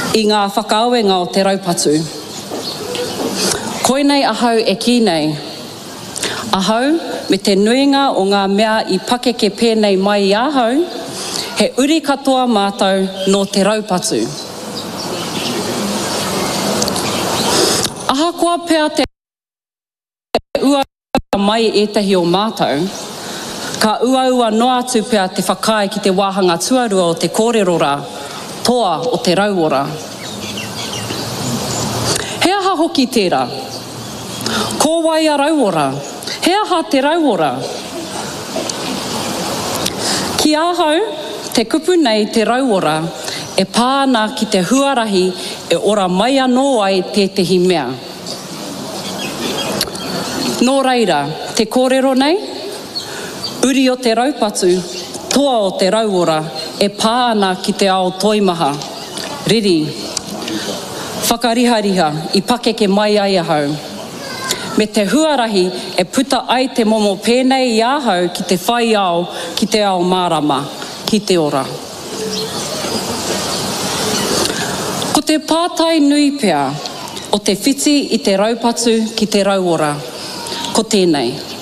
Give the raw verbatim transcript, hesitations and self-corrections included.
i ngā whakaawenga o te raupatu. Koinei ahau e ki nei. Ahau, me te nuinga o ngā mea i pakeke pēnei mai i ahau, he uri katoa mātou no te raupatu. Ahakoa pēr te ua mai etahi o mātou, ka uaua noa atu pēr te whakae ki te wāhanga tuarua o te kōrerora, toa o te rauora. He aha hoki tērā? Ko wai a rauora? He aha te rauora? Ki ahau, te kupu nei te rauora e pāna ki te huarahi e ora mai anō ai tētehi mea. Nō reira, te kōrero nei, uri o te raupatu, toa o te rauora, e pāna ki te ao toimaha. Riri, whakarihariha i pakeke mai ai ahau. Me te huarahi e puta ai te momo pēnei i ahau ki te whai ao, ki te ao mārama, ki te ora. Ko te pātai nui pea, o te whiti i te raupatu ki te rauora, ko tēnei.